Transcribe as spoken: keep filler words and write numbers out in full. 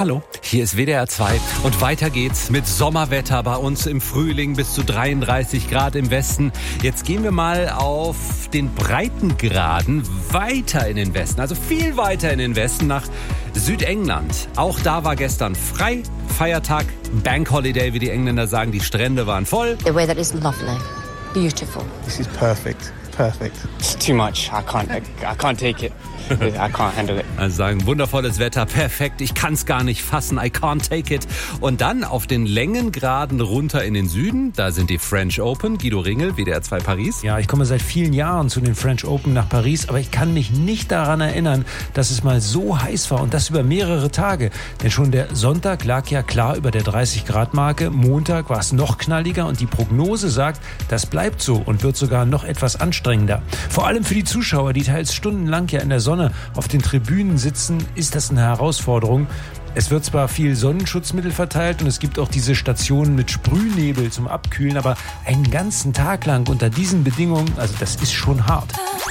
Hallo, hier ist W D R zwei und weiter geht's mit Sommerwetter bei uns im Frühling bis zu dreiunddreißig Grad im Westen. Jetzt gehen wir mal auf den Breitengraden weiter in den Westen, also viel weiter in den Westen nach Südengland. Auch da war gestern frei, Feiertag, Bank Holiday, wie die Engländer sagen. Die Strände waren voll. The weather is lovely, beautiful. This is perfect. Perfect. It's too much. I can't. I, I can't take it. I can't handle it. Also sagen, wundervolles Wetter, perfekt. Ich kann es gar nicht fassen. I can't take it. Und dann auf den Längengraden runter in den Süden. Da sind die French Open. Guido Ringel, W D R zwei Paris. Ja, ich komme seit vielen Jahren zu den French Open nach Paris, aber ich kann mich nicht daran erinnern, dass es mal so heiß war und das über mehrere Tage. Denn schon der Sonntag lag ja klar über der dreißig Grad Marke. Montag war es noch knalliger und die Prognose sagt, das bleibt so und wird sogar noch etwas anstrengender. Vor allem für die Zuschauer, die teils stundenlang ja in der Sonne auf den Tribünen sitzen, ist das eine Herausforderung. Es wird zwar viel Sonnenschutzmittel verteilt und es gibt auch diese Stationen mit Sprühnebel zum Abkühlen, aber einen ganzen Tag lang unter diesen Bedingungen, also das ist schon hart.